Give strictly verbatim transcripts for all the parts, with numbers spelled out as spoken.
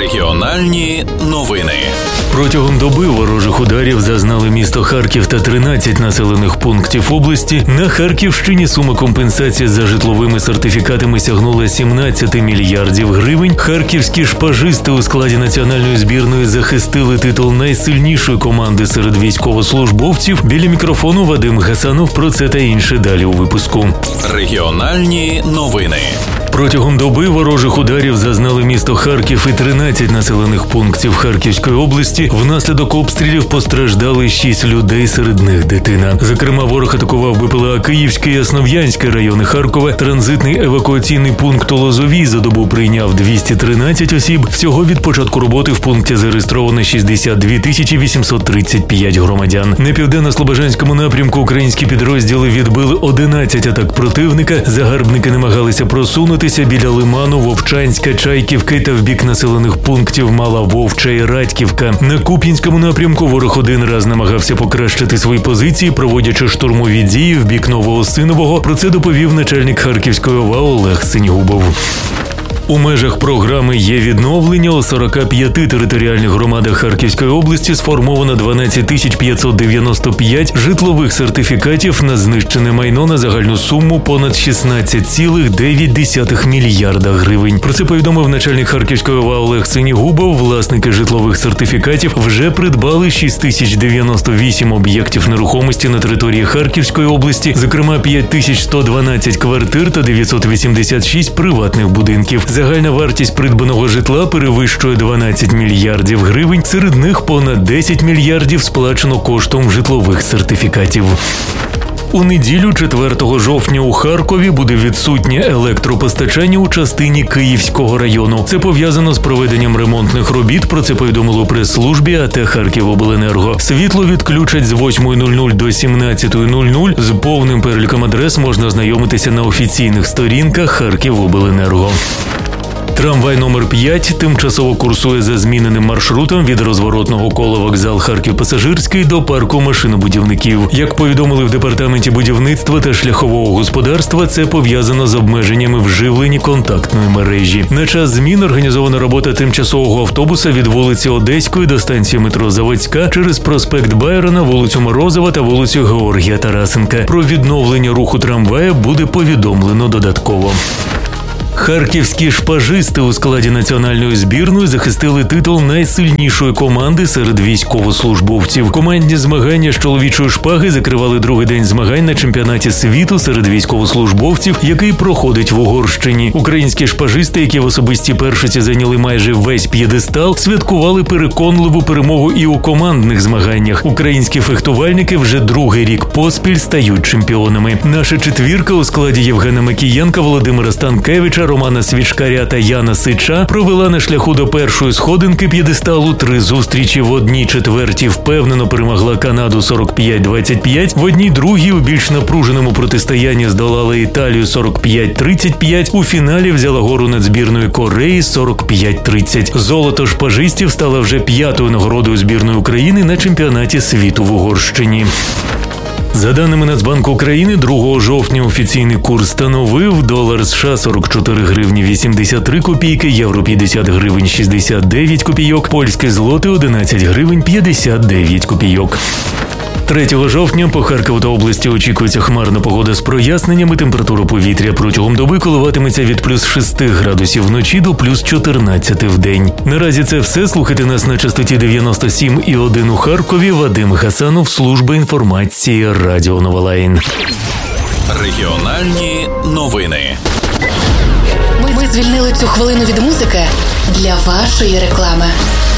Регіональні новини. Протягом доби ворожих ударів зазнали місто Харків та тринадцять населених пунктів області. На Харківщині сума компенсації за житловими сертифікатами сягнула сімнадцять мільярдів гривень. Харківські шпажисти у складі національної збірної захистили титул найсильнішої команди серед військовослужбовців. Біля мікрофону Вадим Гасанов. Про це та інше далі у випуску. Регіональні новини. Протягом доби ворожих ударів зазнали місто Харків і тринадцять населених пунктів Харківської області. Внаслідок обстрілів постраждали шість людей, серед них дитина. Зокрема, ворог атакував БПЛА Київський і Основ'янський райони Харкова. Транзитний евакуаційний пункт у Лозовій за добу прийняв двісті тринадцять осіб. Всього від початку роботи в пункті зареєстровано шістдесят дві тисячі вісімсот тридцять п'ять громадян. На південно-слобожанському напрямку українські підрозділи відбили одинадцять атак противника. Загарбники намагалися просунути біля Лиману, Вовчанська, Чайківки та в бік населених пунктів Мала Вовча і Радьківка. На Куп'янському напрямку ворог один раз намагався покращити свої позиції, проводячи штурмові дії в бік Новоосинового. Про це доповів начальник Харківської ОВА Олег Синігубов. У межах програми «Є відновлення» у сорока п'яти територіальних громадах Харківської області сформовано дванадцять тисяч п'ятсот дев'яносто п'ять житлових сертифікатів на знищене майно на загальну суму понад шістнадцять цілих дев'ять десятих мільярда гривень. Про це повідомив начальник Харківської ОВА Олег Синігубов. Власники житлових сертифікатів вже придбали шість тисяч дев'яносто вісім об'єктів нерухомості на території Харківської області, зокрема п'ять тисяч сто дванадцять квартир та дев'ятсот вісімдесят шість приватних будинків. Загальна вартість придбаного житла перевищує дванадцять мільярдів гривень, серед них понад десять мільярдів сплачено коштом житлових сертифікатів. У неділю, четвертого жовтня, у Харкові буде відсутнє електропостачання у частині Київського району. Це пов'язано з проведенням ремонтних робіт, про це повідомили у прес-службі АТ «Харківобленерго». Світло відключать з восьмої нуль-нуль до сімнадцятої нуль-нуль. З повним переліком адрес можна ознайомитися на офіційних сторінках «Харківобленерго». Трамвай номер п'ять тимчасово курсує за зміненим маршрутом від розворотного кола вокзал Харків-Пасажирський до парку машинобудівників. Як повідомили в департаменті будівництва та шляхового господарства, це пов'язано з обмеженнями в живленні контактної мережі. На час змін організована робота тимчасового автобуса від вулиці Одеської до станції метро Заводська через проспект Байрона, вулицю Морозова та вулицю Георгія Тарасенка. Про відновлення руху трамвая буде повідомлено додатково. Харківські шпажисти у складі національної збірної захистили титул найсильнішої команди серед військовослужбовців. Командні змагання з чоловічої шпаги закривали другий день змагань на чемпіонаті світу серед військовослужбовців, який проходить в Угорщині. Українські шпажисти, які в особистій першості зайняли майже весь п'єдестал, святкували переконливу перемогу і у командних змаганнях. Українські фехтувальники вже другий рік поспіль стають чемпіонами. Наша четвірка у складі Євгена Макієнка, Володимира Станкевича, Романа Свічкаря та Яна Сича провела на шляху до першої сходинки п'єдесталу три зустрічі. В одній четвертій впевнено перемогла Канаду сорок п'ять двадцять п'ять, в одній другій у більш напруженому протистоянні здолала Італію сорок п'ять тридцять п'ять, у фіналі взяла гору над збірною Кореї сорок п'ять тридцять. Золото шпажистів стало вже п'ятою нагородою збірної України на чемпіонаті світу в Угорщині. За даними Нацбанку України, другого жовтня офіційний курс становив долар США сорок чотири гривні вісімдесят три копійки, євро п'ятдесят гривень шістдесят дев'ять копійок, польське злоти одинадцять гривень п'ятдесят дев'ять копійок. третього жовтня по Харкову та області очікується хмарна погода з проясненнями. Температура повітря протягом доби коливатиметься від плюс шести градусів вночі до плюс чотирнадцяти в день. Наразі це все. Слухайте нас на частоті дев'яносто сім і один у Харкові. Вадим Гасанов, служба інформації Радіо Новолайн. Регіональні новини. Ми, ми звільнили цю хвилину від музики для вашої реклами.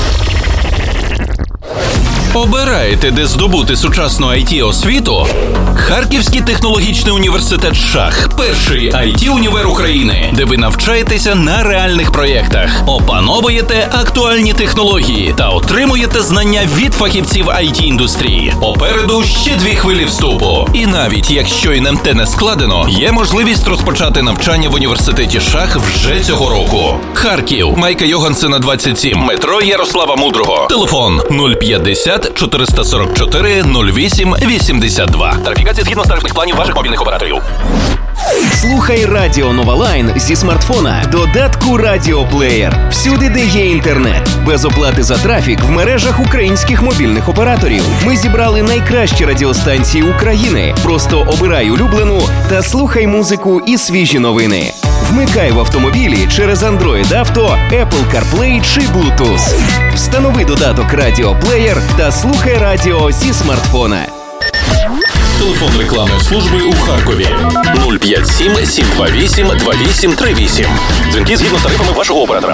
Обираєте, де здобути сучасну ай ті-освіту? Харківський технологічний університет «Шах» – перший ай ті-універ України, де ви навчаєтеся на реальних проєктах, опановуєте актуальні технології та отримуєте знання від фахівців ай ті-індустрії. Попереду ще дві хвилі вступу. І навіть якщо й ен ем те не складено, є можливість розпочати навчання в університеті «Шах» вже цього року. Харків. Майка Йогансена, двадцять сім. Метро Ярослава Мудрого. Телефон нуль п'ятдесят чотириста сорок чотири нуль вісім вісімдесят два. Тарифікація згідно з тарифних планів ваших мобільних операторів. Слухай Радіо Нова Лайн зі смартфона в додатку Радіоплеєр. Всюди, де є інтернет. Без оплати за трафік в мережах українських мобільних операторів. Ми зібрали найкращі радіостанції України. Просто обирай улюблену та слухай музику і свіжі новини. Вмикай в автомобілі через Android Auto, Apple CarPlay чи Bluetooth. Встанови додаток Радіоплеєр та слухай радіо зі смартфона. Телефон рекламної служби у Харкові нуль п'ять сім сім два вісім два вісім три вісім. Дзвінки згідно з тарифами вашого оператора.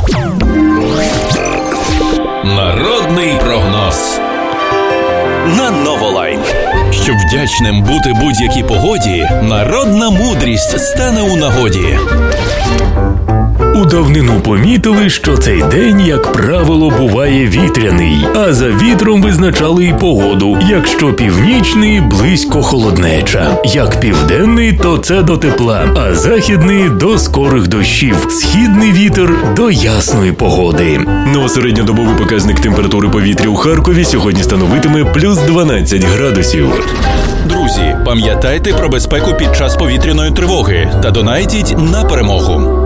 Народний прогноз на Новолайн. Щоб вдячним бути будь-якій погоді, народна мудрість стане у нагоді. У давнину помітили, що цей день, як правило, буває вітряний, а за вітром визначали й погоду. Якщо північний – близько холоднеча, як південний – то це до тепла, а західний – до скорих дощів, східний вітер – до ясної погоди. Ну а середньодобовий показник температури повітря у Харкові сьогодні становитиме плюс дванадцять градусів. Друзі, пам'ятайте про безпеку під час повітряної тривоги та донайтіть на перемогу.